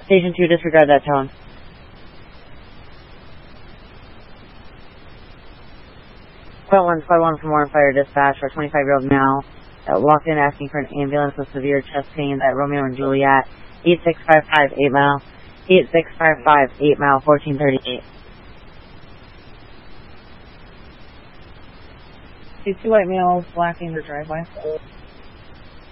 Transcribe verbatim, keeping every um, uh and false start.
Station two, disregard that tone. Squad one, Squad one from Warren Fire Dispatch for a twenty-five-year-old male that walked in asking for an ambulance with severe chest pain at Romeo and Juliet, eight six five five, eight mile, eight six five five, eight mile, fourteen thirty-eight. See two white males blocking the driveway.